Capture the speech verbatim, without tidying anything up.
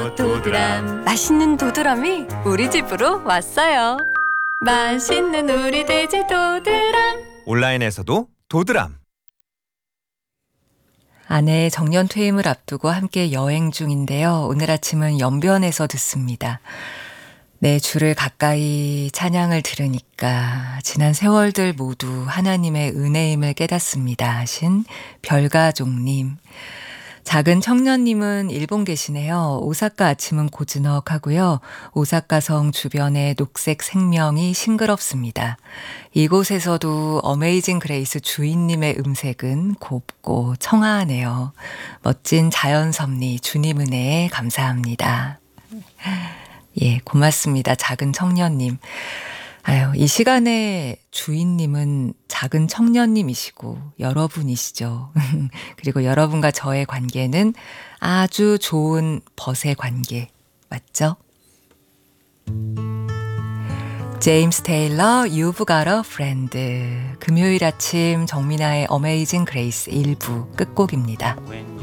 안녕하세요, 도드람. 맛있는 도드람이 우리 집으로 왔어요. 맛있는 우리 돼지 도드람. 온라인에서도 도드람. 아내의 정년 퇴임을 앞두고 함께 여행 중인데요. 오늘 아침은 연변에서 듣습니다. 내 주를 가까이 찬양을 들으니까 지난 세월들 모두 하나님의 은혜임을 깨닫습니다 하신 별가족님. 작은 청년님은 일본 계시네요. 오사카 아침은 고즈넉하고요. 오사카성 주변의 녹색 생명이 싱그럽습니다. 이곳에서도 어메이징 그레이스 주인님의 음색은 곱고 청아하네요. 멋진 자연 섭리 주님 은혜에 감사합니다. 예, 고맙습니다. 작은 청년님. 아유, 이 시간에 주인님은 작은 청년님이시고 여러분이시죠. 그리고 여러분과 저의 관계는 아주 좋은 벗의 관계. 맞죠? 제임스 테일러, You've Got a Friend. 금요일 아침 정민아의 어메이징 그레이스 일 부 끝곡입니다.